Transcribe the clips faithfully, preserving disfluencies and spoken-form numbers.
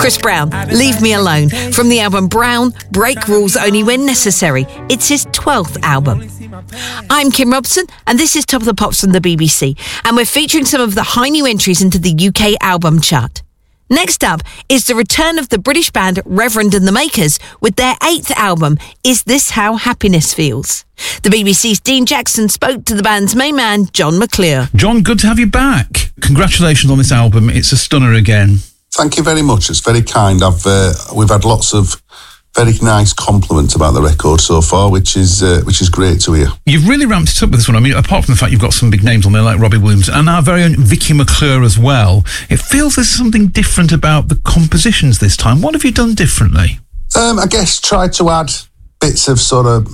Chris Brown, Leave Me Alone, from the album Brown, Break Rules Only When Necessary. It's his twelfth album. I'm Kim Robson, and this is Top of the Pops from the B B C, and we're featuring some of the high new entries into the U K album chart. Next up is the return of the British band Reverend and the Makers with their eighth album, Is This How Happiness Feels? The B B C's Dean Jackson spoke to the band's main man, John McClure. John, good to have you back. Congratulations on this album. It's a stunner again. Thank you very much. It's very kind. I've uh, we've had lots of very nice compliments about the record so far, which is uh, which is great to hear. You've really ramped it up with this one. I mean, apart from the fact you've got some big names on there like Robbie Williams and our very own Vicky McClure as well, it feels there's something different about the compositions this time. What have you done differently? Um, I guess tried to add bits of sort of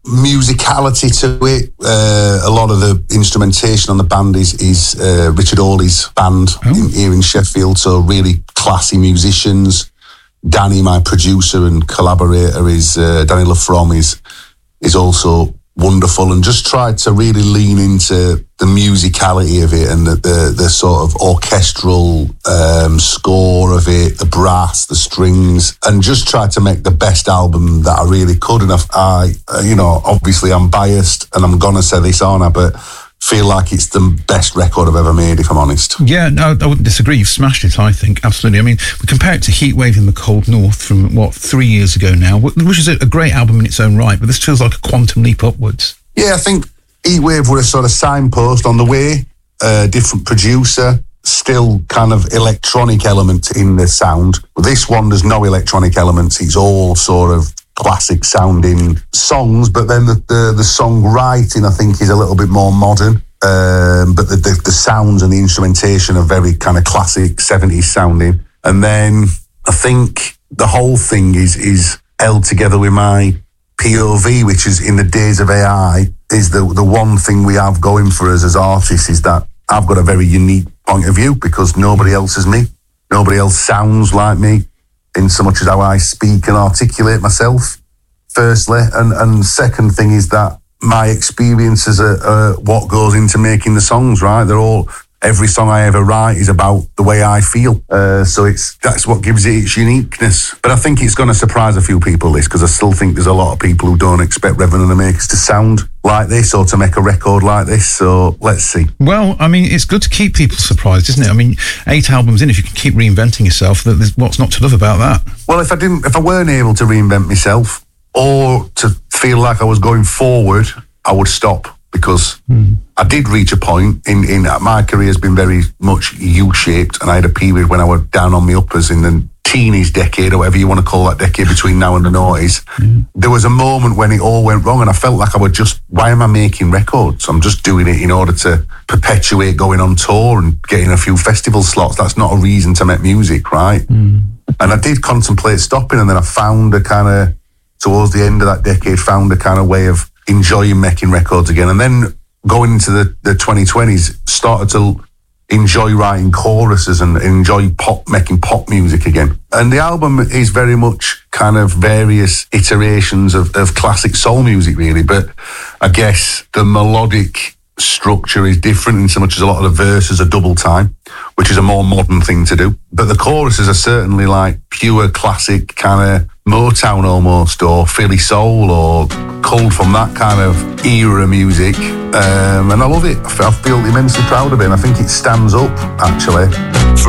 musicality to it. Uh, a lot of the instrumentation on the band is, is uh, Richard Hawley's band oh. in, here in Sheffield, so really classy musicians. Danny, my producer and collaborator, is uh, Danny LaFrom is is also wonderful, and just tried to really lean into the musicality of it and the the, the sort of orchestral um, score of it, the brass, the strings, and just tried to make the best album that I really could. And I, I you know, obviously I'm biased, and I'm gonna say this, aren't I? But feel like it's the best record I've ever made, if I'm honest. Yeah, no, I wouldn't disagree. You've smashed it, I think. Absolutely. I mean, we compare it to Heatwave in the Cold North from, what, three years ago now, which is a great album in its own right, but this feels like a quantum leap upwards. Yeah, I think Heatwave were a sort of signpost on the way. A different producer, still kind of electronic elements in the sound. But this one, there's no electronic elements. It's all sort of classic sounding songs, but then the, the, the songwriting, I think, is a little bit more modern. Um, but the, the, the sounds and the instrumentation are very kind of classic seventies sounding. And then I think the whole thing is is held together with my P O V, which is in the days of A I, is the, the one thing we have going for us as artists is that I've got a very unique point of view because nobody else is me. Nobody else sounds like me, in so much as how I speak and articulate myself, firstly. And and second thing is that my experiences are, are what goes into making the songs, right? They're all, every song I ever write is about the way I feel. Uh, so it's that's what gives it its uniqueness. But I think it's going to surprise a few people, this, because I still think there's a lot of people who don't expect Reverend and the Makers to sound like this or to make a record like this. So let's see. Well, I mean, it's good to keep people surprised, isn't it? I mean, eight albums in, if you can keep reinventing yourself, there's what's not to love about that? Well, if I didn't, if I weren't able to reinvent myself or to feel like I was going forward, I would stop, because mm. I did reach a point in, in my career has been very much U-shaped, and I had a period when I was down on my uppers in the teenies decade, or whatever you want to call that decade between now and the noughties. Mm. There was a moment when it all went wrong, and I felt like I would just, why am I making records? I'm just doing it in order to perpetuate going on tour and getting a few festival slots. That's not a reason to make music, right? Mm. And I did contemplate stopping, and then I found a kind of, towards the end of that decade, found a kind of way of enjoying making records again. And then going into the, the twenty twenties, started to enjoy writing choruses and enjoy pop, making pop music again. And the album is very much kind of various iterations of, of classic soul music, really. But I guess the melodic structure is different in so much as a lot of the verses are double time, which is a more modern thing to do. But the choruses are certainly like pure classic kind of Motown almost, or Philly soul, or culled from that kind of era music. Um, and I love it. I feel immensely proud of it, and I think it stands up, actually.